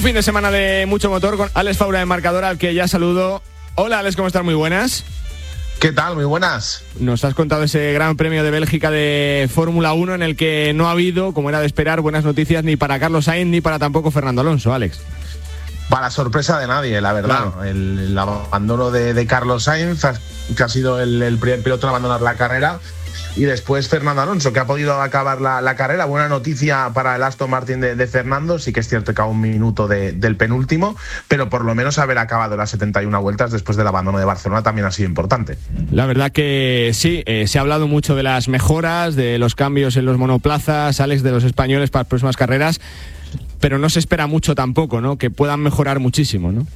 Un fin de semana de mucho motor con Alex Faura de Marcador, al que ya saludo. Hola Alex, ¿cómo estás? Muy buenas. ¿Qué tal? Muy buenas. Nos has contado ese Gran Premio de Bélgica de Fórmula 1 en el que no ha habido, como era de esperar, buenas noticias ni para Carlos Sainz ni para tampoco Fernando Alonso, Alex. Para sorpresa de nadie, la verdad. Claro. El abandono de Carlos Sainz, que ha sido el primer piloto en abandonar la carrera. Y después Fernando Alonso, que ha podido acabar la carrera. Buena noticia para el Aston Martin de Fernando. Sí que es cierto que a un minuto del penúltimo, pero por lo menos haber acabado las 71 vueltas después del abandono de Barcelona también ha sido importante. La verdad que sí, se ha hablado mucho de las mejoras, de los cambios en los monoplazas, Alex, de los españoles para las próximas carreras, pero no se espera mucho tampoco, ¿no? Que puedan mejorar muchísimo, ¿no?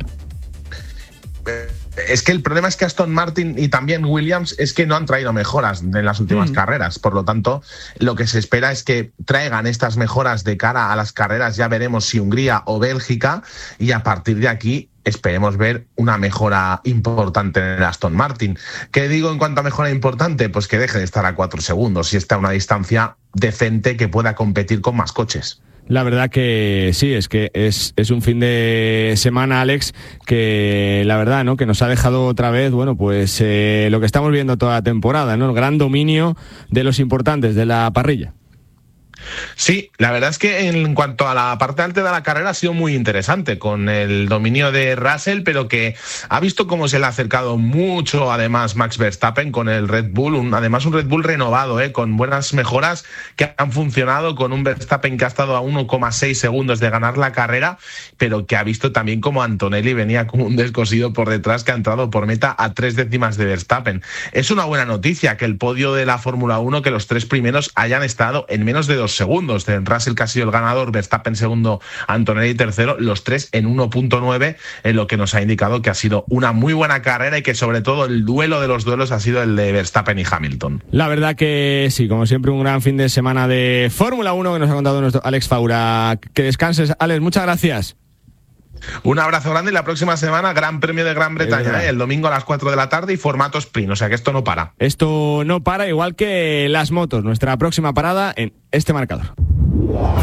Es que el problema es que Aston Martin y también Williams es que no han traído mejoras en las últimas carreras. Por lo tanto, lo que se espera es que traigan estas mejoras de cara a las carreras. Ya veremos si Hungría o Bélgica, y a partir de aquí esperemos ver una mejora importante en el Aston Martin. ¿Qué digo en cuanto a mejora importante? Pues que deje de estar a 4 segundos y está a una distancia decente que pueda competir con más coches. La verdad que sí, es que es un fin de semana, Alex, que la verdad, ¿no?, que nos ha dejado otra vez, bueno, pues lo que estamos viendo toda la temporada, ¿no? El gran dominio de los importantes de la parrilla. Sí, la verdad es que en cuanto a la parte alta de la carrera ha sido muy interesante, con el dominio de Russell, pero que ha visto cómo se le ha acercado mucho además Max Verstappen con el Red Bull, además un Red Bull renovado, con buenas mejoras que han funcionado, con un Verstappen que ha estado a 1,6 segundos de ganar la carrera, pero que ha visto también como Antonelli venía como un descosido por detrás, que ha entrado por meta a 3 décimas de Verstappen. Es una buena noticia que el podio de la Fórmula 1, que los 3 primeros hayan estado en menos de 2 segundos. De Russell, que ha sido el ganador, Verstappen segundo, Antonelli tercero, los 3 en 1.9, en lo que nos ha indicado que ha sido una muy buena carrera y que sobre todo el duelo de los duelos ha sido el de Verstappen y Hamilton. La verdad que sí, como siempre, un gran fin de semana de Fórmula 1 que nos ha contado nuestro Alex Faura. Que descanses, Alex, muchas gracias. Un abrazo grande, y la próxima semana Gran Premio de Gran Bretaña, el domingo a las 4 de la tarde y formato sprint, o sea que esto no para. Esto no para, igual que las motos, nuestra próxima parada en este marcador.